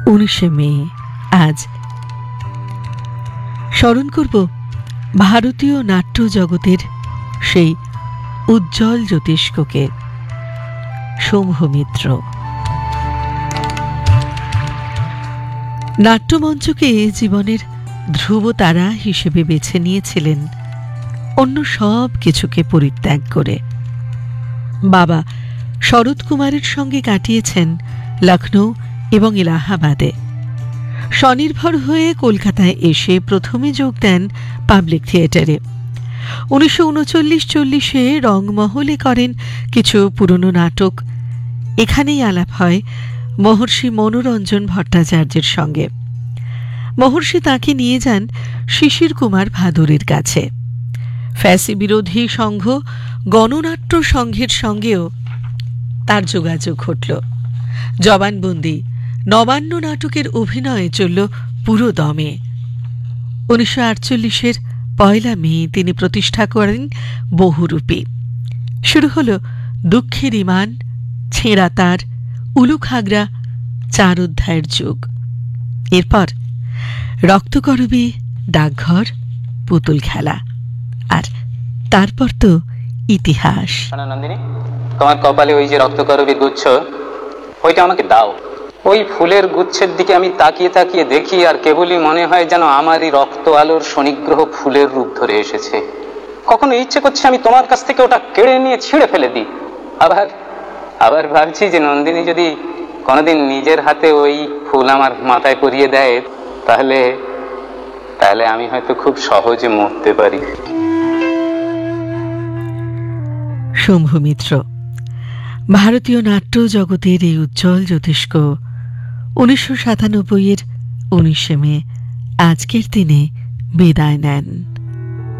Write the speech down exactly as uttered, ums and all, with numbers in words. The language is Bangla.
উনিশে মে আজ স্মরণ করব ভারতীয় নাট্য জগতের সেই উজ্জ্বল জ্যোতিষ্ককে, শম্ভু মিত্র। নাট্যমঞ্চকে জীবনের ধ্রুবতারা হিসেবে বেছে নিয়েছিলেন অন্য সব কিছুকে পরিত্যাগ করে। বাবা শরৎ কুমারের সঙ্গে কাটিয়েছেন লখনৌ এবং এলাহাবাদে। স্বনির্ভর হয়ে কলকাতায় এসে প্রথমে যোগ দেন পাবলিক থিয়েটারে। উনিশশো উনচল্লিশ চল্লিশে রংমহলে করেন কিছু পুরনো নাটক। এখানেই আলাপ হয় মহর্ষি মনোরঞ্জন ভট্টাচার্যের সঙ্গে। মহর্ষি তাকে নিয়ে যান শিশির কুমার ভাদুরীর কাছে। ফ্যাসি বিরোধী সংঘ গণনাট্য সংঘের সঙ্গেও তার যোগাযোগ ঘটল। জবানবন্দি, নবান্ন নাটকের অভিনয়ে চলল পুরো দমে। উনিশশো আটচল্লিশের পয়লা মে তিনি প্রতিষ্ঠা করেন বহুরূপী। শুরু হল দুঃখের ইমান, ছেঁড়া তার, উলুখাগড়া, চার অধ্যায়ের যুগ। এরপর রক্তকরবী, ডাকঘর, পুতুল খেলা, আর তারপর তো ইতিহাস। নন্দিনী, তোমার কপালে ওই যে রক্তকরবীর গুচ্ছ, ওইটা আমাকে দাও। ওই ফুলের গুচ্ছের দিকে আমি তাকিয়ে তাকিয়ে দেখি, আর কেবলই মনে হয় যেন আমারই রক্ত আলোর শনিগ্রহ ফুলের রূপ ধরে এসেছে। কখনো ইচ্ছে করছে আমি তোমার কাছ থেকে ওটা কেড়ে নিয়ে ছিঁড়ে ফেলে দিই। আবার আবার ভাবছি যে নন্দিনী যদি কোনোদিন নিজের হাতে ওই ফুল আমার মাথায় পরিয়ে দেয়, তাহলে তাহলে আমি হয়তো খুব সহজে মরতে পারি। শম্ভু মিত্র ভারতীয় নাট্য জগতের এই উজ্জ্বল জ্যোতিষ্ক উনিশশো সাতানব্বই এর উনিশে মে আজকের দিনে বিদায় নেন।